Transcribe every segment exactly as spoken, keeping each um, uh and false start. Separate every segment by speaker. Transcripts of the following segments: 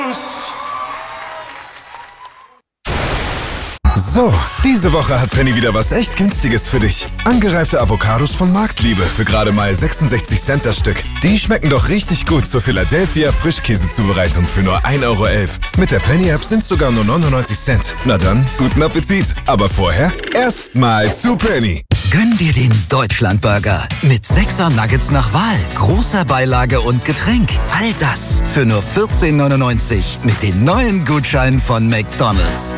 Speaker 1: So, diese Woche hat Penny wieder was echt Günstiges für dich. Angereifte Avocados von Marktliebe für gerade mal sechsundsechzig Cent das Stück. Die schmecken doch richtig gut zur Philadelphia Frischkäsezubereitung für nur ein Euro elf. Mit der Penny-App sind es sogar nur neunundneunzig Cent. Na dann, guten Appetit. Aber vorher erstmal zu Penny.
Speaker 2: Gönn dir den Deutschlandburger mit sechser Nuggets nach Wahl, großer Beilage und Getränk. All das für nur vierzehn neunundneunzig mit den neuen Gutscheinen von McDonald's.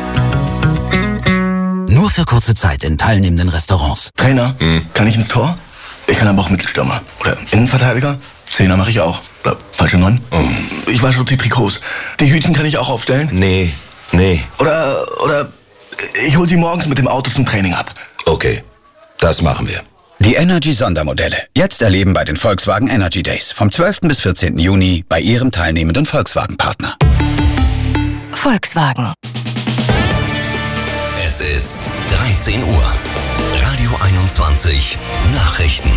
Speaker 2: Nur für kurze Zeit in teilnehmenden Restaurants.
Speaker 3: Trainer, hm. kann ich ins Tor? Ich kann aber auch Mittelstürmer. Oder Innenverteidiger. Zehner mache ich auch. Oder falsche Neun. Oh. Ich wasche die Trikots. Die Hütchen kann ich auch aufstellen.
Speaker 4: Nee, nee.
Speaker 3: Oder, oder ich hol sie morgens mit dem Auto zum Training ab.
Speaker 4: Okay, das machen wir.
Speaker 2: Die Energy-Sondermodelle. Jetzt erleben bei den Volkswagen Energy Days. Vom zwölften bis vierzehnten Juni bei Ihrem teilnehmenden Volkswagen-Partner.
Speaker 5: Volkswagen.
Speaker 6: Es ist dreizehn Uhr. Radio einundzwanzig. Nachrichten.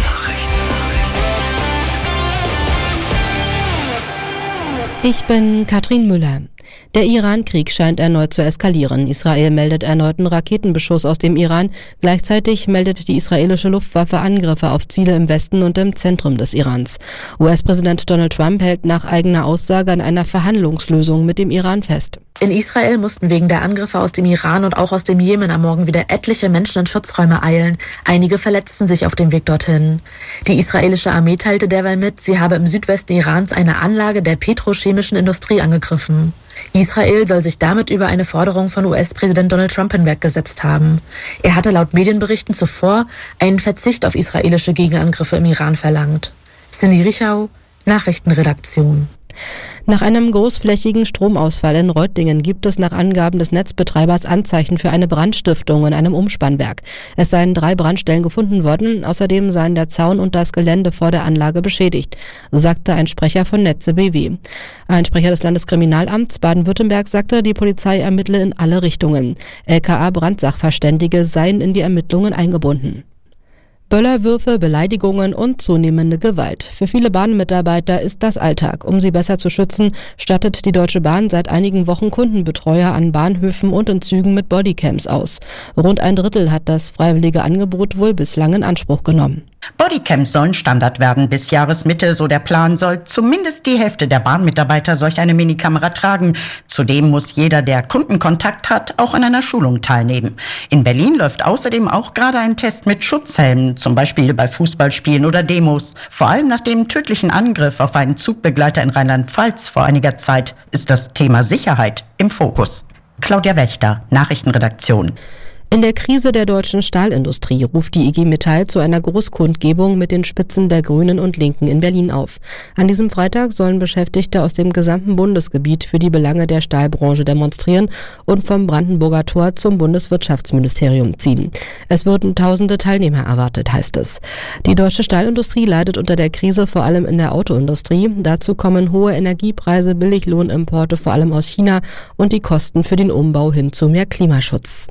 Speaker 7: Ich bin Katrin Müller. Der Iran-Krieg scheint erneut zu eskalieren. Israel meldet erneuten Raketenbeschuss aus dem Iran. Gleichzeitig meldet die israelische Luftwaffe Angriffe auf Ziele im Westen und im Zentrum des Irans. U S-Präsident Donald Trump hält nach eigener Aussage an einer Verhandlungslösung mit dem Iran fest.
Speaker 8: In Israel mussten wegen der Angriffe aus dem Iran und auch aus dem Jemen am Morgen wieder etliche Menschen in Schutzräume eilen. Einige verletzten sich auf dem Weg dorthin. Die israelische Armee teilte derweil mit, sie habe im Südwesten Irans eine Anlage der petrochemischen Industrie angegriffen. Israel soll sich damit über eine Forderung von U S-Präsident Donald Trump hinweggesetzt haben. Er hatte laut Medienberichten zuvor einen Verzicht auf israelische Gegenangriffe im Iran verlangt. Cindy Richau, Nachrichtenredaktion.
Speaker 7: Nach einem großflächigen Stromausfall in Reutlingen gibt es nach Angaben des Netzbetreibers Anzeichen für eine Brandstiftung in einem Umspannwerk. Es seien drei Brandstellen gefunden worden, außerdem seien der Zaun und das Gelände vor der Anlage beschädigt, sagte ein Sprecher von Netze B W. Ein Sprecher des Landeskriminalamts Baden-Württemberg sagte, die Polizei ermittle in alle Richtungen. L K A-Brandsachverständige seien in die Ermittlungen eingebunden. Böllerwürfe, Beleidigungen und zunehmende Gewalt. Für viele Bahnmitarbeiter ist das Alltag. Um sie besser zu schützen, stattet die Deutsche Bahn seit einigen Wochen Kundenbetreuer an Bahnhöfen und in Zügen mit Bodycams aus. Rund ein Drittel hat das freiwillige Angebot wohl bislang in Anspruch genommen.
Speaker 9: Bodycams sollen Standard werden bis Jahresmitte, so der Plan, soll zumindest die Hälfte der Bahnmitarbeiter solch eine Minikamera tragen. Zudem muss jeder, der Kundenkontakt hat, auch an einer Schulung teilnehmen. In Berlin läuft außerdem auch gerade ein Test mit Schutzhelmen, zum Beispiel bei Fußballspielen oder Demos. Vor allem nach dem tödlichen Angriff auf einen Zugbegleiter in Rheinland-Pfalz vor einiger Zeit ist das Thema Sicherheit im Fokus. Claudia Wächter, Nachrichtenredaktion.
Speaker 7: In der Krise der deutschen Stahlindustrie ruft die I G Metall zu einer Großkundgebung mit den Spitzen der Grünen und Linken in Berlin auf. An diesem Freitag sollen Beschäftigte aus dem gesamten Bundesgebiet für die Belange der Stahlbranche demonstrieren und vom Brandenburger Tor zum Bundeswirtschaftsministerium ziehen. Es würden tausende Teilnehmer erwartet, heißt es. Die deutsche Stahlindustrie leidet unter der Krise vor allem in der Autoindustrie. Dazu kommen hohe Energiepreise, Billiglohnimporte vor allem aus China und die Kosten für den Umbau hin zu mehr Klimaschutz.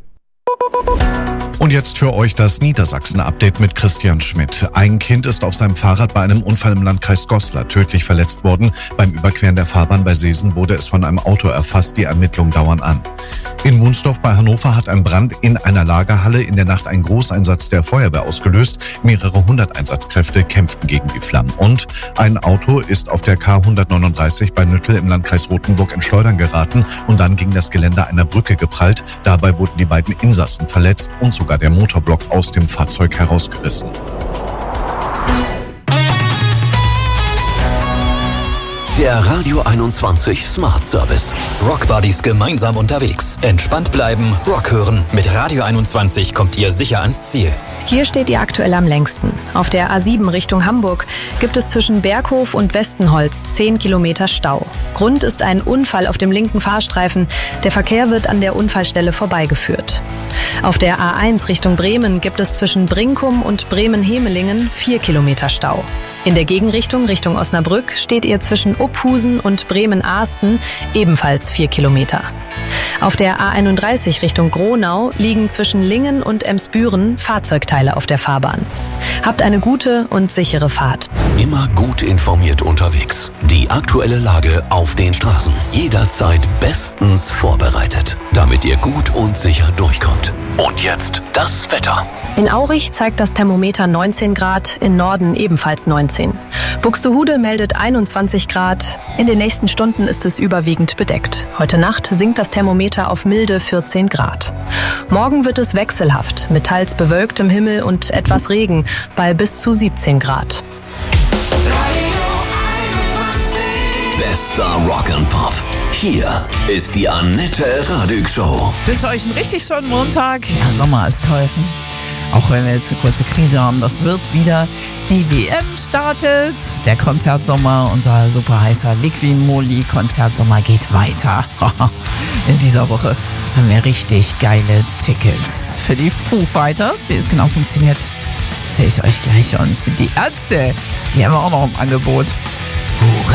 Speaker 10: Und jetzt für euch das Niedersachsen-Update mit Christian Schmidt. Ein Kind ist auf seinem Fahrrad bei einem Unfall im Landkreis Goslar tödlich verletzt worden. Beim Überqueren der Fahrbahn bei Seesen wurde es von einem Auto erfasst. Die Ermittlungen dauern an. In Wunsdorf bei Hannover hat ein Brand in einer Lagerhalle in der Nacht einen Großeinsatz der Feuerwehr ausgelöst. Mehrere hundert Einsatzkräfte kämpften gegen die Flammen. Und ein Auto ist auf der K hundertneununddreißig bei Nüttel im Landkreis Rothenburg in Schleudern geraten und dann gegen das Geländer einer Brücke geprallt. Dabei wurden die beiden Insassen verletzt und sogar der Motorblock aus dem Fahrzeug herausgerissen.
Speaker 6: Der Radio einundzwanzig Smart Service. Rockbuddies gemeinsam unterwegs. Entspannt bleiben, Rock hören. Mit Radio einundzwanzig kommt ihr sicher ans Ziel.
Speaker 11: Hier steht ihr aktuell am längsten. Auf der A sieben Richtung Hamburg gibt es zwischen Berghof und Westenholz zehn Kilometer Stau. Grund ist ein Unfall auf dem linken Fahrstreifen. Der Verkehr wird an der Unfallstelle vorbeigeführt. Auf der A eins Richtung Bremen gibt es zwischen Brinkum und Bremen-Hemelingen vier Kilometer Stau. In der Gegenrichtung Richtung Osnabrück steht ihr zwischen Ophusen und Bremen-Ahsten ebenfalls vier Kilometer. Auf der A einunddreißig Richtung Gronau liegen zwischen Lingen und Emsbüren Fahrzeugteile auf der Fahrbahn. Habt eine gute und sichere Fahrt.
Speaker 6: Immer gut informiert unterwegs. Die aktuelle Lage auf den Straßen. Jederzeit bestens vorbereitet, damit ihr gut und sicher durchkommt. Und jetzt das Wetter.
Speaker 11: In Aurich zeigt das Thermometer neunzehn Grad, in Norden ebenfalls neunzehn. Buxtehude meldet einundzwanzig Grad. In den nächsten Stunden ist es überwiegend bedeckt. Heute Nacht sinkt das Thermometer auf milde vierzehn Grad. Morgen wird es wechselhaft, mit teils bewölktem Himmel und etwas Regen, bei bis zu siebzehn Grad.
Speaker 6: Bester Rock and Pop. Hier ist die Annette Radig Show.
Speaker 5: Ich wünsche euch einen richtig schönen Montag. Ja, Sommer ist toll. Auch wenn wir jetzt eine kurze Krise haben, das wird wieder. Die W M startet, der Konzertsommer, unser super heißer Liqui-Moly-Konzertsommer geht weiter. In dieser Woche haben wir richtig geile Tickets für die Foo Fighters. Wie es genau funktioniert, erzähle ich euch gleich. Und die Ärzte, die haben wir auch noch im Angebot. Hurra!